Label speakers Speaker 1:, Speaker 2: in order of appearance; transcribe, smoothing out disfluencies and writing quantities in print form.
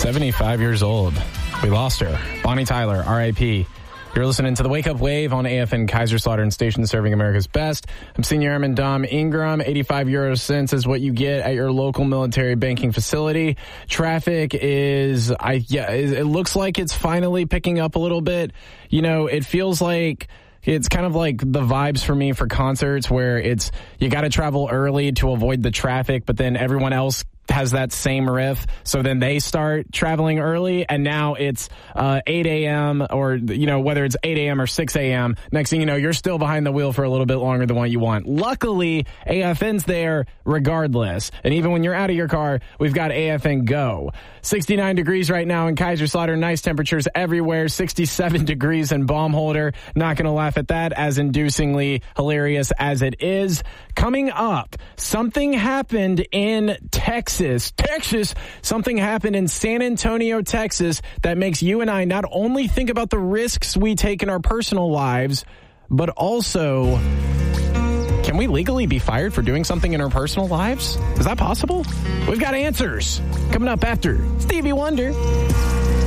Speaker 1: 75 years old. We lost her. Bonnie Tyler, R.I.P. You're listening to the Wake Up Wave on AFN Kaiserslautern station serving America's best. I'm Senior Airman Dom Ingram. 85 euro cents is what you get at your local military banking facility. Traffic it looks like it's finally picking up a little bit. You know, it feels like it's kind of like the vibes for me for concerts where it's you got to travel early to avoid the traffic, but then everyone else has that same riff, so then they start traveling early, and now it's 8 a.m. or, you know, whether it's 8 a.m. or 6 a.m., next thing you know, you're still behind the wheel for a little bit longer than what you want. Luckily, AFN's there regardless, and even when you're out of your car, we've got AFN Go. 69 degrees right now in Kaiserslautern, nice temperatures everywhere, 67 degrees in Baumholder. Not going to laugh at that, as inducingly hilarious as it is. Coming up, something happened in Texas. Something happened in San Antonio, Texas that makes you and I not only think about the risks we take in our personal lives, but also, can we legally be fired for doing something in our personal lives? Is that possible? We've got answers coming up after Stevie Wonder.